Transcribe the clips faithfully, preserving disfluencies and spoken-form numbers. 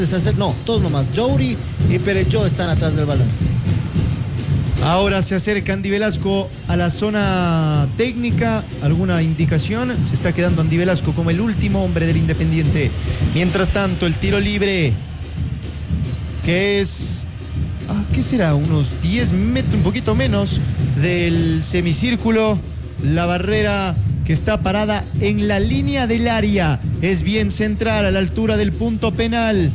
No, todos nomás. Youri y Pereyó están atrás del balón. Ahora se acerca Andy Velasco a la zona técnica. ¿Alguna indicación? Se está quedando Andy Velasco como el último hombre del Independiente. Mientras tanto, el tiro libre, que es... Ah, ¿qué será? Unos diez metros, un poquito menos del semicírculo. La barrera que está parada en la línea del área. Es bien central, a la altura del punto penal.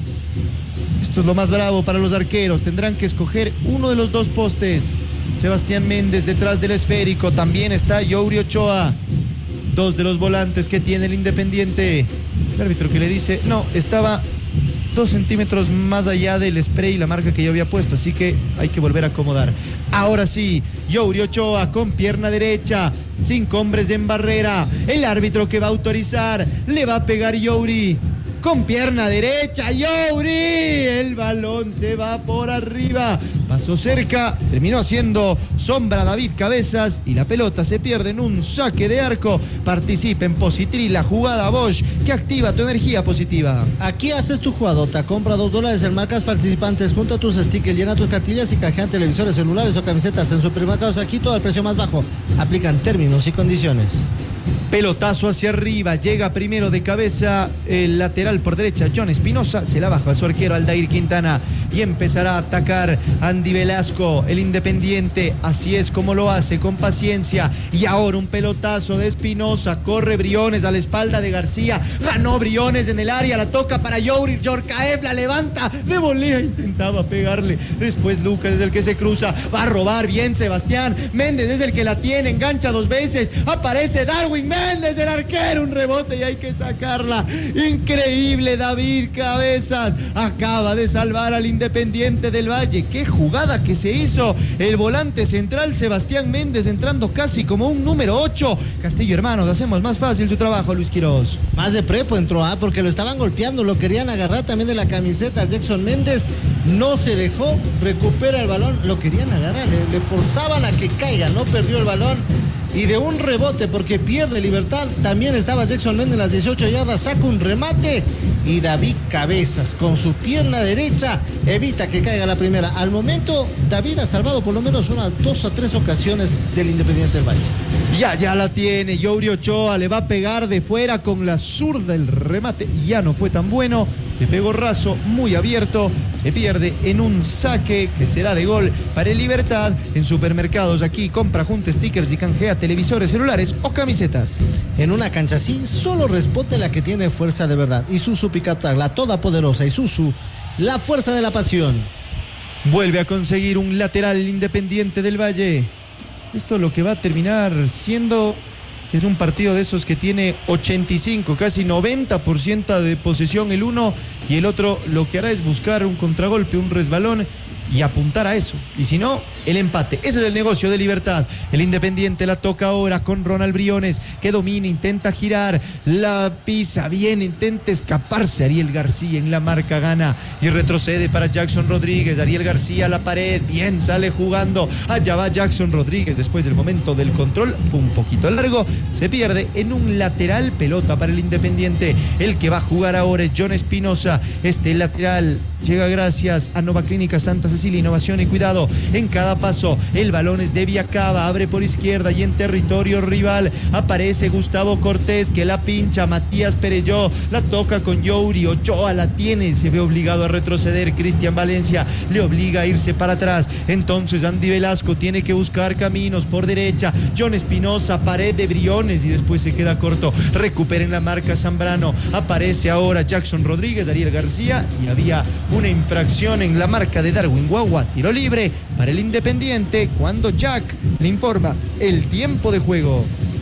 Esto es lo más bravo para los arqueros. Tendrán que escoger uno de los dos postes. Sebastián Méndez detrás del esférico. También está Youri Ochoa. Dos de los volantes que tiene el Independiente. El árbitro que le dice, no, estaba dos centímetros más allá del spray y la marca que yo había puesto, así que hay que volver a acomodar. Ahora sí, Youri Ochoa con pierna derecha, cinco hombres en barrera. El árbitro que va a autorizar, le va a pegar Youri. Con pierna derecha, Youri, el balón se va por arriba, pasó cerca, terminó haciendo sombra a David Cabezas y la pelota se pierde en un saque de arco. Participa en Positril, la jugada Bosch que activa tu energía positiva. Aquí haces tu jugadota, compra dos dólares en marcas participantes, junta tus stickers, llena tus cartillas y canjean televisores, celulares o camisetas en supermercados. Aquí todo al precio más bajo, aplican términos y condiciones. Pelotazo hacia arriba, llega primero de cabeza el lateral por derecha, John Espinosa, se la baja a su arquero Aldair Quintana y empezará a atacar Andy Velasco, el Independiente. Así es como lo hace, con paciencia. Y ahora un pelotazo de Espinosa, corre Briones a la espalda de García, ganó Briones en el área, la toca para Youri, Yorkaev la levanta, de volea intentaba pegarle, después Lucas es el que se cruza, va a robar bien Sebastián Méndez, es el que la tiene, engancha dos veces, aparece Darwin Méndez, el arquero, un rebote y hay que sacarla. Increíble, David Cabezas acaba de salvar al Independiente del Valle. Qué jugada que se hizo. El volante central Sebastián Méndez entrando casi como un número ocho. Castillo hermanos, hacemos más fácil su trabajo, Luis Quiroz. Más de prepo entró, ¿ah? Porque lo estaban golpeando, lo querían agarrar también de la camiseta. Jackson Méndez no se dejó, recupera el balón, lo querían agarrar, le, le forzaban a que caiga, no perdió el balón. Y de un rebote, porque pierde Libertad, también estaba Jackson Méndez en las dieciocho yardas, saca un remate y David Cabezas con su pierna derecha evita que caiga la primera. Al momento David ha salvado por lo menos unas dos o tres ocasiones del Independiente del Valle. Ya, ya la tiene, Youri Ochoa le va a pegar de fuera con la zurda, el remate ya no fue tan bueno, le pegó raso, muy abierto, se pierde en un saque que será de gol para el Libertad. En supermercados aquí compra junta stickers y canjea televisores, celulares o camisetas. En una cancha así solo responde la que tiene fuerza de verdad. Isuzu Pickup Truck, la todopoderosa Isuzu, la fuerza de la pasión. Vuelve a conseguir un lateral Independiente del Valle. Esto lo que va a terminar siendo es un partido de esos que tiene ochenta y cinco, casi noventa por ciento de posesión el uno, y el otro lo que hará es buscar un contragolpe, un resbalón y apuntar a eso, y si no, el empate. Ese es el negocio de Libertad. El Independiente la toca ahora con Ronald Briones, que domina, intenta girar, la pisa bien, intenta escaparse Ariel García en la marca, gana y retrocede para Jackson Rodríguez. Ariel García a la pared, bien, sale jugando, allá va Jackson Rodríguez, después del momento del control, fue un poquito largo, se pierde en un lateral, pelota para el Independiente. El que va a jugar ahora es John Espinosa. Este lateral llega gracias a Nova Clínica Santa Cecilia, innovación y cuidado en cada paso. El balón es de Viacaba, abre por izquierda y en territorio rival aparece Gustavo Cortés, que la pincha, Matías Pereyó la toca con Youri Ochoa, la tiene, se ve obligado a retroceder. Cristian Valencia le obliga a irse para atrás, entonces Andy Velasco tiene que buscar caminos por derecha. John Espinosa, pared de Briones y después se queda corto. Recuperen la marca Zambrano, aparece ahora Jackson Rodríguez, Ariel García, y había una infracción en la marca de Darwin Guagua. Tiro libre para el Independiente cuando Jack le informa el tiempo de juego.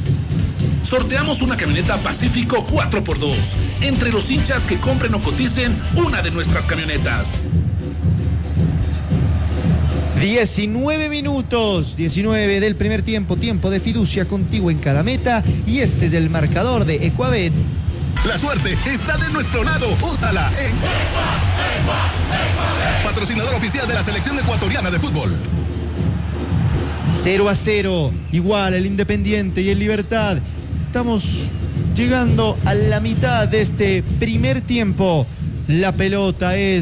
Sorteamos una camioneta Pacífico cuatro por dos entre los hinchas que compren o coticen una de nuestras camionetas. diecinueve minutos, diecinueve del primer tiempo, tiempo de fiducia contigo en cada meta, y este es el marcador de Ecuabet. La suerte está de nuestro lado, úsala en patrocinador oficial de la selección ecuatoriana de fútbol. cero a cero, igual el Independiente y el Libertad. Estamos llegando a la mitad de este primer tiempo. La pelota es